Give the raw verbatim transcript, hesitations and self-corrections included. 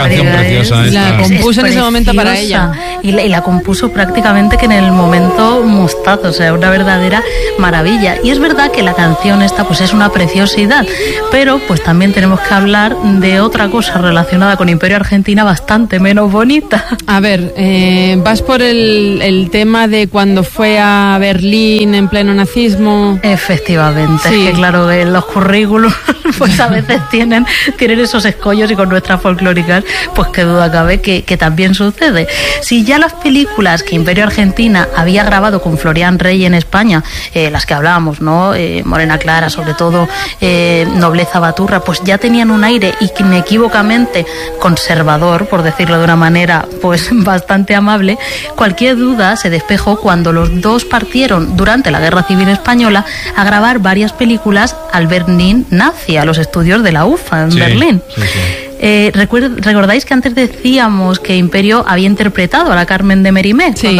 canción preciosa esta. La compuso en ese momento para preciosa. ella. Y la, y la compuso prácticamente que en el momento mostazo, o sea, una verdadera maravilla. Y es verdad que la canción esta pues es una preciosidad, pero pues también tenemos que hablar de otra cosa relacionada con Imperio Argentina bastante menos bonita. A ver, eh, vas por el, el tema de cuando fue a Berlín en pleno nazismo. Efectivamente, Sí. es que claro, que los currículos pues a veces tienen, tienen esos escollos, y con nuestras folclóricas pues qué duda cabe que, que también sucede. Si ya las películas que Imperio Argentina había grabado con Florian Rey en España, eh, las que hablábamos, ¿no? Eh, Morena Clara, sobre todo eh, Nobleza Baturra, pues ya tenían un aire inequívocamente conservador, por decirlo de una manera pues bastante amable. Cualquier duda se despejó cuando los dos partieron durante la Guerra Civil Española a grabar varias películas al Berlín nazi, a los estudios de la U F A en Sí, Berlín. sí, sí. Eh, recuerd- ¿Recordáis que antes decíamos que Imperio había interpretado a la Carmen de Mérimée? Sí.